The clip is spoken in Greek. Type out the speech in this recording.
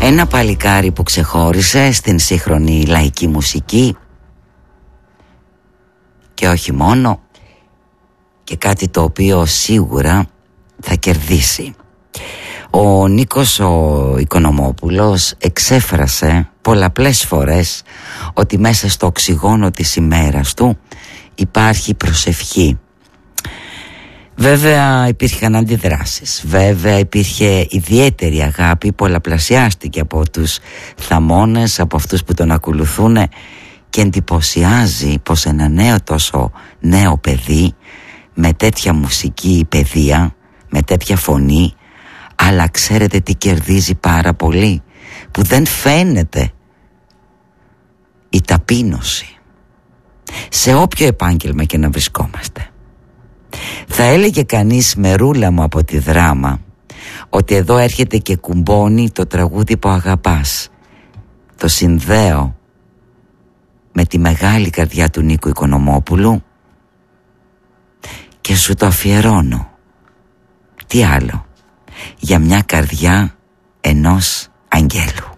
Ένα παλικάρι που ξεχώρισε στην σύγχρονη λαϊκή μουσική και όχι μόνο, και κάτι το οποίο σίγουρα θα κερδίσει. Ο Νίκος ο Οικονομόπουλος εξέφρασε πολλαπλές φορές ότι μέσα στο οξυγόνο της ημέρας του υπάρχει προσευχή. Βέβαια υπήρχαν αντιδράσεις, βέβαια υπήρχε ιδιαίτερη αγάπη, πολλαπλασιάστηκε από τους θαμώνες, από αυτούς που τον ακολουθούν, και εντυπωσιάζει πως ένα τόσο νέο παιδί με τέτοια μουσική παιδεία, με τέτοια φωνή, αλλά ξέρετε τι κερδίζει πάρα πολύ, που δεν φαίνεται η ταπείνωση σε όποιο επάγγελμα και να βρισκόμαστε. Θα έλεγε κανείς, Μερούλα μου από τη Δράμα, ότι εδώ έρχεται και κουμπώνει το τραγούδι που αγαπάς. Το συνδέω με τη μεγάλη καρδιά του Νίκου Οικονομόπουλου και σου το αφιερώνω. Τι άλλο, για μια καρδιά ενός αγγέλου.